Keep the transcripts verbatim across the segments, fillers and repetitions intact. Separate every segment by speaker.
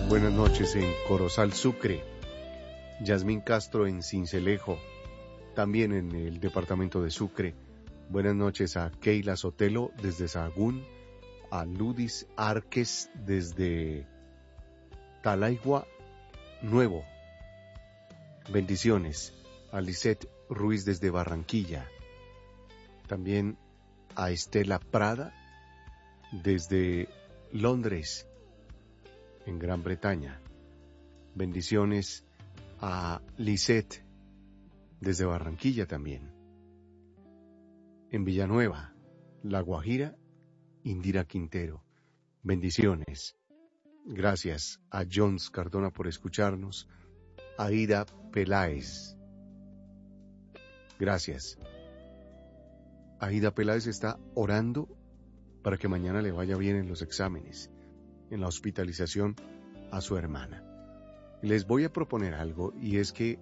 Speaker 1: Buenas noches en Corozal, Sucre. Yasmín Castro en Cincelejo, también en el departamento de Sucre. Buenas noches a Keila Sotelo desde Sahagún, a Ludis Arques desde Talaigua Nuevo. Bendiciones. A Lisette Ruiz desde Barranquilla. También a Estela Prada desde Londres, en Gran Bretaña. Bendiciones a Lisette desde Barranquilla también. En Villanueva, La Guajira, Indira Quintero. Bendiciones. Gracias a Jones Cardona por escucharnos. A Ida Peláez. Gracias. Aida Peláez está orando para que mañana le vaya bien en los exámenes, en la hospitalización a su hermana. Les voy a proponer algo, y es que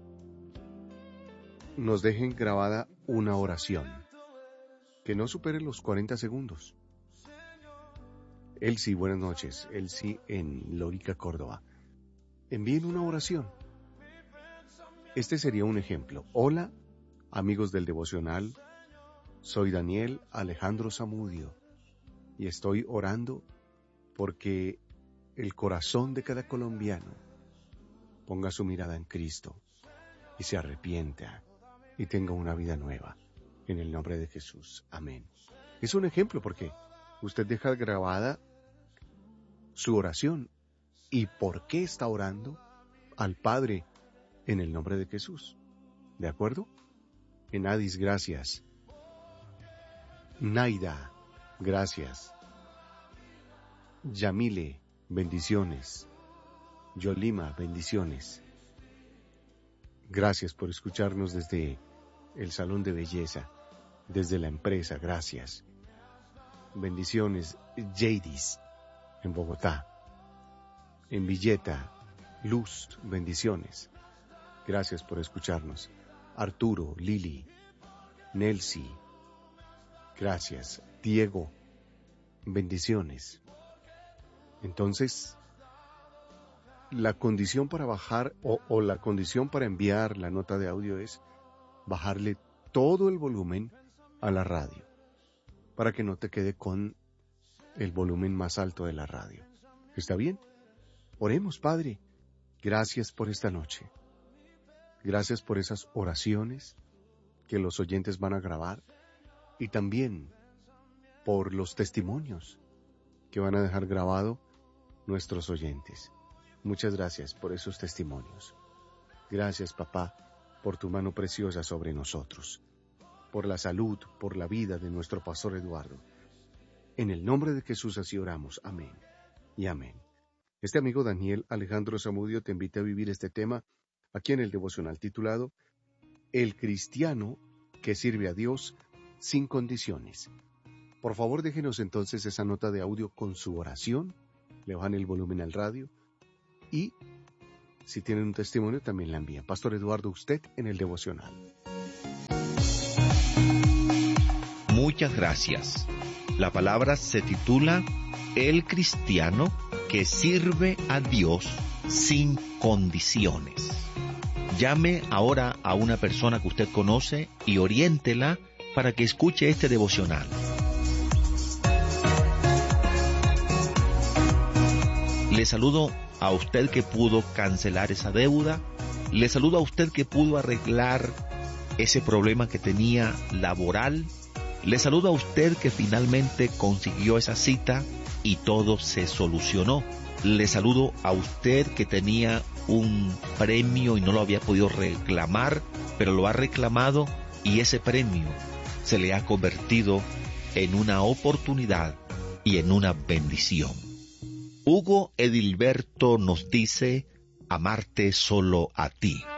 Speaker 1: nos dejen grabada una oración que no supere los cuarenta segundos. Elsie, buenas noches. Elsie en Lórica, Córdoba. Envíen una oración. Este sería un ejemplo. Hola, amigos del devocional. Soy Daniel Alejandro Zamudio y estoy orando porque el corazón de cada colombiano ponga su mirada en Cristo y se arrepienta y tenga una vida nueva. En el nombre de Jesús. Amén. Es un ejemplo porque usted deja grabada su oración y por qué está orando al Padre en el nombre de Jesús. ¿De acuerdo? Enadis, gracias. Naida, gracias. Yamile, bendiciones. Yolima, bendiciones. Gracias por escucharnos desde el Salón de Belleza, desde la empresa, gracias. Bendiciones, Jadis, en Bogotá. En Villeta, Luz, bendiciones. Gracias por escucharnos. Arturo, Lili, Nelsi, gracias. Diego, bendiciones. Entonces, la condición para bajar o, o la condición para enviar la nota de audio es bajarle todo el volumen a la radio para que no te quede con el volumen más alto de la radio. ¿Está bien? Oremos, Padre. Gracias por esta noche. Gracias por esas oraciones que los oyentes van a grabar y también por los testimonios que van a dejar grabado nuestros oyentes. Muchas gracias por esos testimonios. Gracias, papá, por tu mano preciosa sobre nosotros, por la salud, por la vida de nuestro pastor Eduardo. En el nombre de Jesús así oramos. Amén y amén. Este amigo Daniel Alejandro Zamudio te invita a vivir este tema aquí en el devocional titulado El cristiano que sirve a Dios sin condiciones. Por favor, déjenos entonces esa nota de audio con su oración, le bajan el volumen al radio y si tienen un testimonio también la envían. Pastor Eduardo, usted en el devocional.
Speaker 2: Muchas gracias. La palabra se titula El cristiano que sirve a Dios sin condiciones. Llame ahora a una persona que usted conoce y oriéntela para que escuche este devocional. Le saludo a usted que pudo cancelar esa deuda. Le saludo a usted que pudo arreglar ese problema que tenía laboral. Le saludo a usted que finalmente consiguió esa cita y todo se solucionó. Le saludo a usted que tenía un premio y no lo había podido reclamar, pero lo ha reclamado y ese premio se le ha convertido en una oportunidad y en una bendición. Hugo Edilberto nos dice, amarte solo a ti.